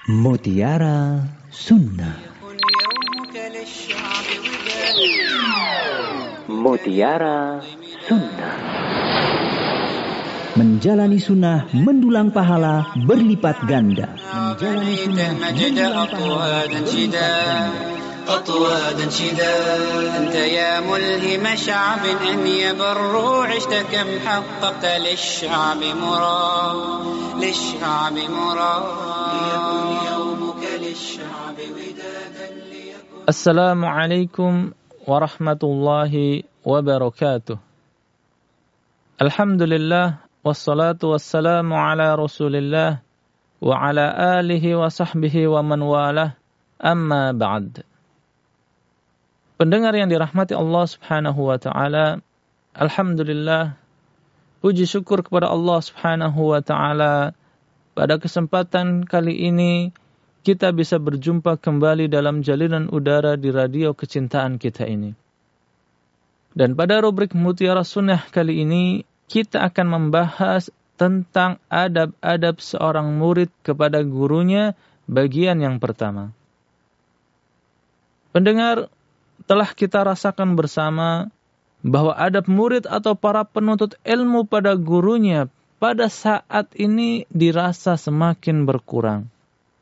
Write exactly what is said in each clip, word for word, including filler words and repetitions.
Mutiara Sunnah. Mutiara Sunnah. Menjalani sunnah mendulang pahala berlipat ganda. Menjalani sunnah mendulang pahala berlipat ganda. أطوادا شدا أنت يا ملهم شعب أن يبروا عشت كم حققت للشعب مراد للشعب مراد ليكن يومك للشعب ودادا ليكن. السلام عليكم ورحمة الله وبركاته. الحمد لله والصلاة والسلام على رسول الله وعلى آله وصحبه ومن والاه أما بعد. Pendengar yang dirahmati Allah Subhanahu wa taala, alhamdulillah, puji syukur kepada Allah Subhanahu wa taala, pada kesempatan kali ini kita bisa berjumpa kembali dalam jalinan udara di radio kecintaan kita ini. Dan pada rubrik Mutiara Sunnah kali ini kita akan membahas tentang adab-adab seorang murid kepada gurunya, bagian yang pertama. Pendengar, telah kita rasakan bersama bahwa adab murid atau para penuntut ilmu pada gurunya pada saat ini dirasa semakin berkurang.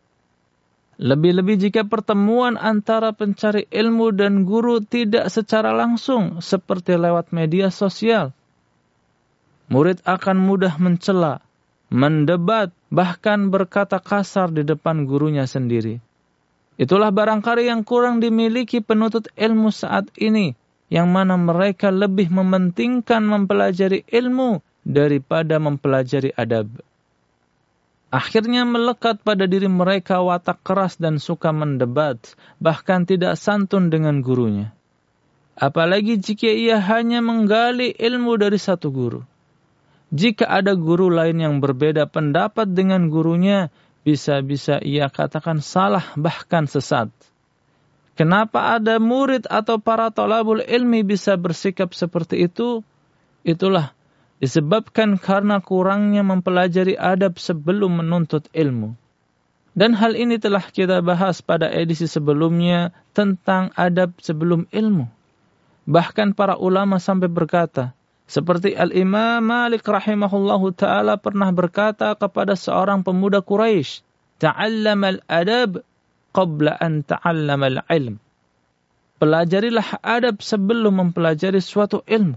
Lebih-lebih jika pertemuan antara pencari ilmu dan guru tidak secara langsung seperti lewat media sosial. Murid akan mudah mencela, mendebat, bahkan berkata kasar di depan gurunya sendiri. Itulah barangkali yang kurang dimiliki penuntut ilmu saat ini, yang mana mereka lebih mementingkan mempelajari ilmu daripada mempelajari adab. Akhirnya melekat pada diri mereka watak keras dan suka mendebat, bahkan tidak santun dengan gurunya. Apalagi jika ia hanya menggali ilmu dari satu guru. Jika ada guru lain yang berbeda pendapat dengan gurunya, bisa-bisa ia katakan salah bahkan sesat. Kenapa ada murid atau para thalabul ilmi bisa bersikap seperti itu? Itulah disebabkan karena kurangnya mempelajari adab sebelum menuntut ilmu. Dan hal ini telah kita bahas pada edisi sebelumnya tentang adab sebelum ilmu. Bahkan para ulama sampai berkata, seperti Al-Imam Malik rahimahullahu ta'ala pernah berkata kepada seorang pemuda Quraisy, "Ta'allam al-adab qabla an ta'allam al-ilm." Pelajarilah adab sebelum mempelajari suatu ilmu.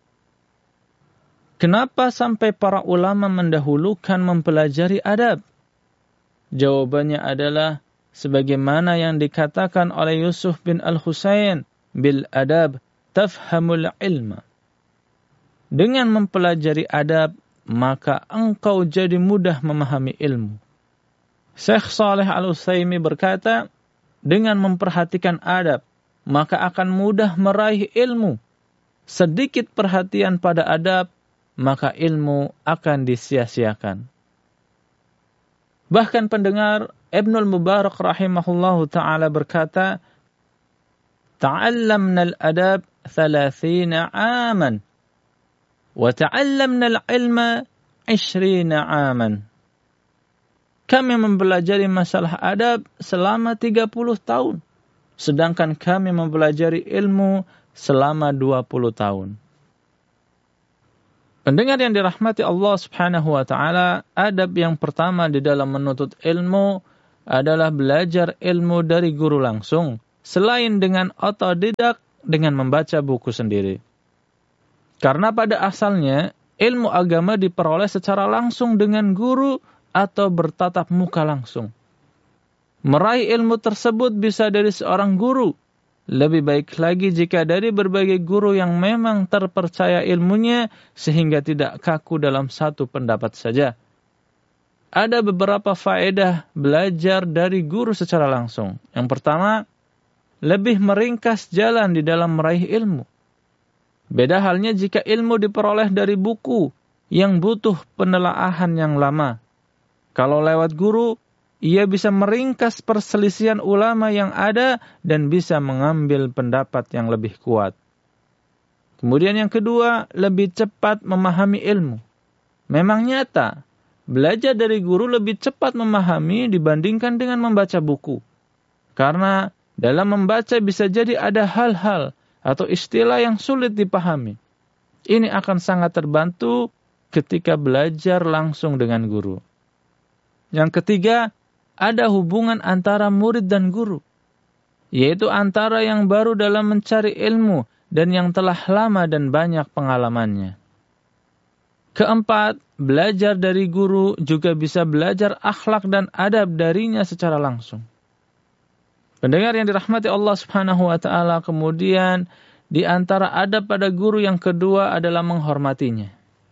Kenapa sampai para ulama mendahulukan mempelajari adab? Jawabannya adalah sebagaimana yang dikatakan oleh Yusuf bin Al-Husayn, "Bil adab tafhamul ilma." Dengan mempelajari adab, maka engkau jadi mudah memahami ilmu. Syekh Shalih Al-Utsaimin berkata, dengan memperhatikan adab, maka akan mudah meraih ilmu. Sedikit perhatian pada adab, maka ilmu akan disia-siakan. Bahkan pendengar, Ibnul Mubarak rahimahullahu ta'ala berkata, "Ta'allamna al-adab thalathina aman. وَتَعَلَّمْنَا الْعِلْمَ عِشْرِينَ عَامًا." Kami mempelajari masalah adab selama tiga puluh tahun. Sedangkan kami mempelajari ilmu selama dua puluh tahun. Pendengar yang dirahmati Allah Subhanahu wa ta'ala, adab yang pertama di dalam menuntut ilmu adalah belajar ilmu dari guru langsung, selain dengan otodidak dengan membaca buku sendiri. Karena pada asalnya, ilmu agama diperoleh secara langsung dengan guru atau bertatap muka langsung. Meraih ilmu tersebut bisa dari seorang guru. Lebih baik lagi jika dari berbagai guru yang memang terpercaya ilmunya sehingga tidak kaku dalam satu pendapat saja. Ada beberapa faedah belajar dari guru secara langsung. Yang pertama, lebih meringkas jalan di dalam meraih ilmu. Beda halnya jika ilmu diperoleh dari buku yang butuh penelaahan yang lama. Kalau lewat guru, ia bisa meringkas perselisihan ulama yang ada dan bisa mengambil pendapat yang lebih kuat. Kemudian yang kedua, lebih cepat memahami ilmu. Memang nyata belajar dari guru lebih cepat memahami dibandingkan dengan membaca buku. Karena dalam membaca bisa jadi ada hal-hal atau istilah yang sulit dipahami. Ini akan sangat terbantu ketika belajar langsung dengan guru. Yang ketiga, ada hubungan antara murid dan guru, yaitu antara yang baru dalam mencari ilmu dan yang telah lama dan banyak pengalamannya. Keempat, belajar dari guru juga bisa belajar akhlak dan adab darinya secara langsung. Pendengar yang dirahmati Allah Subhanahu wa taala, kemudian di antara adab pada guru yang kedua adalah menghormatinya.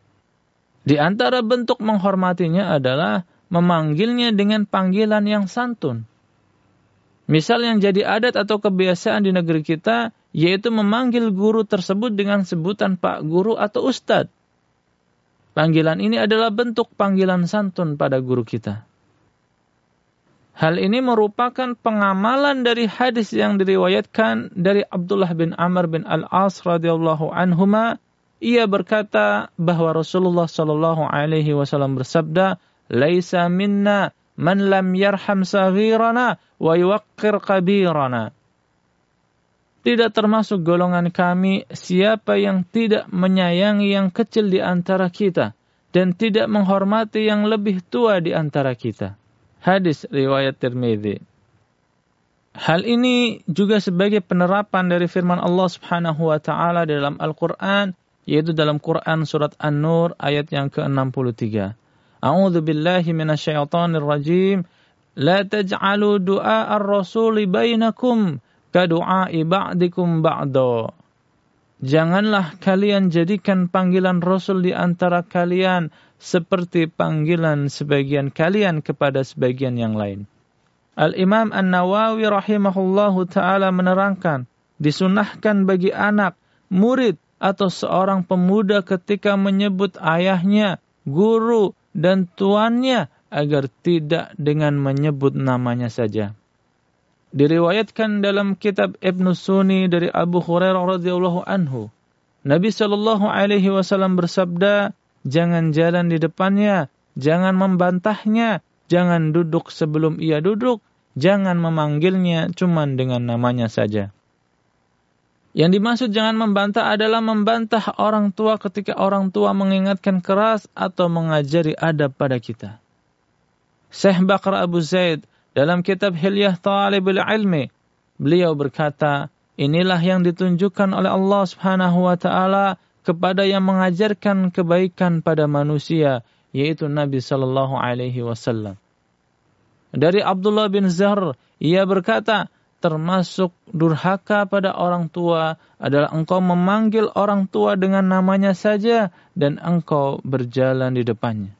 Di antara bentuk menghormatinya adalah memanggilnya dengan panggilan yang santun. Misal yang jadi adat atau kebiasaan di negeri kita, yaitu memanggil guru tersebut dengan sebutan Pak Guru atau Ustadz. Panggilan ini adalah bentuk panggilan santun pada guru kita. Hal ini merupakan pengamalan dari hadis yang diriwayatkan dari Abdullah bin Amr bin Al-As radhiyallahu anhuma. Ia berkata bahwa Rasulullah sallallahu alaihi wasallam bersabda, "Laisa minna man lam yarham saghirana wa yuwaqqir kabirana." Tidak termasuk golongan kami siapa yang tidak menyayangi yang kecil di antara kita dan tidak menghormati yang lebih tua di antara kita. Hadis riwayat Tirmidzi. Hal ini juga sebagai penerapan dari firman Allah Subhanahu wa taala dalam Al-Qur'an, yaitu dalam Quran surat An-Nur ayat yang ke enam puluh tiga. A'udzu billahi minasyaitonir rajim. La taj'alu du'a ar-rasuli bainakum kadu'ai ba'dikum ba'da. Janganlah kalian jadikan panggilan Rasul di antara kalian seperti panggilan sebagian kalian kepada sebagian yang lain. Al-Imam An-Nawawi rahimahullahu ta'ala menerangkan, disunahkan bagi anak, murid, atau seorang pemuda ketika menyebut ayahnya, guru, dan tuannya agar tidak dengan menyebut namanya saja. Diriwayatkan dalam kitab Ibnu Sunni dari Abu Hurairah radhiyallahu anhu, Nabi sallallahu alaihi wasallam bersabda, jangan jalan di depannya, jangan membantahnya, jangan duduk sebelum ia duduk, jangan memanggilnya cuma dengan namanya saja. Yang dimaksud jangan membantah adalah membantah orang tua ketika orang tua mengingatkan keras atau mengajari adab pada kita. Syekh Bakar Abu Zaid dalam kitab Hilyah Talibul Ilmi, beliau berkata, inilah yang ditunjukkan oleh Allah Subhanahu wa taala kepada yang mengajarkan kebaikan pada manusia, yaitu Nabi sallallahu alaihi wasallam. Dari Abdullah bin Zahr, ia berkata, termasuk durhaka pada orang tua adalah engkau memanggil orang tua dengan namanya saja dan engkau berjalan di depannya.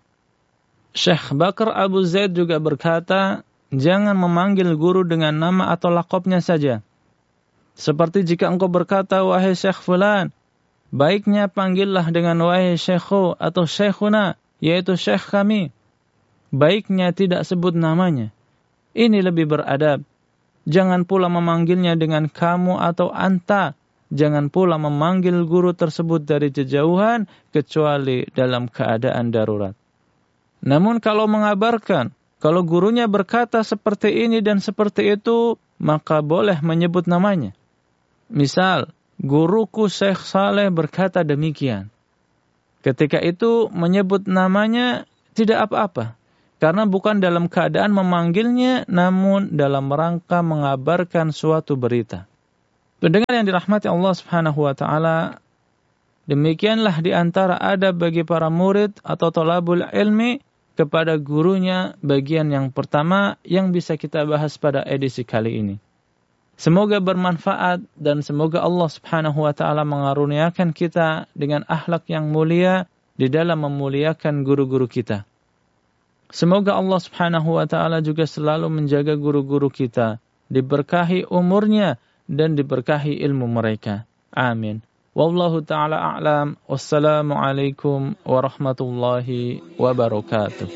Syekh Bakar Abu Zaid juga berkata, jangan memanggil guru dengan nama atau lakopnya saja. Seperti jika engkau berkata, wahai Syekh Fulan, baiknya panggillah dengan wahai Syekhu atau Syekhuna, yaitu Syekh kami. Baiknya tidak sebut namanya. Ini lebih beradab. Jangan pula memanggilnya dengan kamu atau anta. Jangan pula memanggil guru tersebut dari kejauhan kecuali dalam keadaan darurat. Namun kalau mengabarkan, kalau gurunya berkata seperti ini dan seperti itu, maka boleh menyebut namanya. Misal, guruku Syekh Saleh berkata demikian. Ketika itu menyebut namanya tidak apa-apa. Karena bukan dalam keadaan memanggilnya, namun dalam rangka mengabarkan suatu berita. Pendengar yang dirahmati Allah Subhanahu wa taala, demikianlah di antara adab bagi para murid atau thalabul ilmi kepada gurunya, bagian yang pertama yang bisa kita bahas pada edisi kali ini. Semoga bermanfaat dan semoga Allah Subhanahu wa taala mengaruniakan kita dengan akhlak yang mulia di dalam memuliakan guru-guru kita. Semoga Allah Subhanahu wa taala juga selalu menjaga guru-guru kita, diberkahi umurnya dan diberkahi ilmu mereka. Amin. Wallahu taala a'lam. Wassalamualaikum warahmatullahi wabarakatuh.